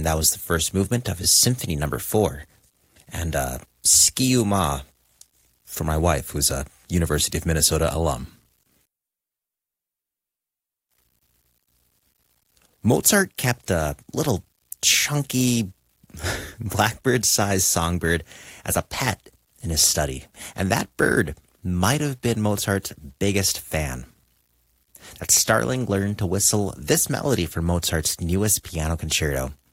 that was the first movement of his Symphony Number 4. And Ski Ma for my wife, who's a University of Minnesota alum. Mozart kept a little chunky blackbird-sized songbird as a pet in his study, and that bird might have been Mozart's biggest fan. That starling learned to whistle this melody for Mozart's newest piano concerto,